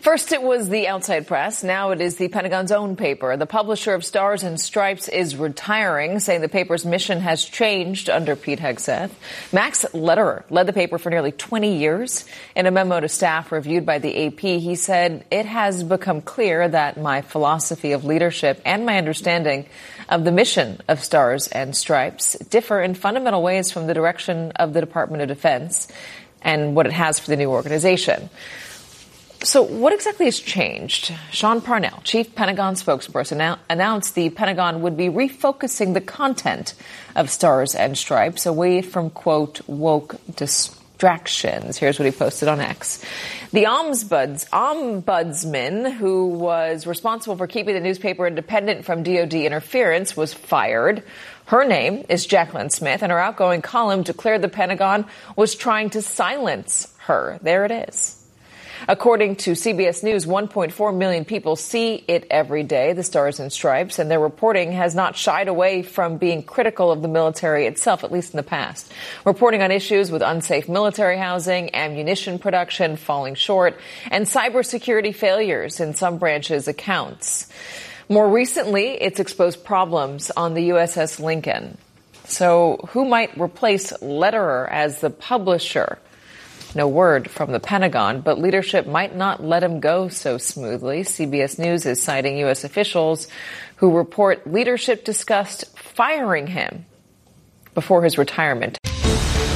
First, it was the outside press. Now it is the Pentagon's own paper. The publisher of Stars and Stripes is retiring, saying the paper's mission has changed under Pete Hegseth. Max Lederer led the paper for nearly 20 years. In a memo to staff reviewed by the AP, he said, "It has become clear that my philosophy of leadership and my understanding of the mission of Stars and Stripes differ in fundamental ways from the direction of the Department of Defense and what it has for the new organization." So what exactly has changed? Sean Parnell, chief Pentagon spokesperson, announced the Pentagon would be refocusing the content of Stars and Stripes away from, quote, woke distractions. Here's what he posted on X. The ombudsman, who was responsible for keeping the newspaper independent from DoD interference, was fired. Her name is Jacqueline Smith, and her outgoing column declared the Pentagon was trying to silence her. There it is. According to CBS News, 1.4 million people see it every day, the Stars and Stripes, and their reporting has not shied away from being critical of the military itself, at least in the past. Reporting on issues with unsafe military housing, ammunition production falling short, and cybersecurity failures in some branches' accounts. More recently, it's exposed problems on the USS Lincoln. So who might replace Lederer as the publisher? No word from the Pentagon, but leadership might not let him go so smoothly. CBS News is citing U.S. officials who report leadership discussed firing him before his retirement.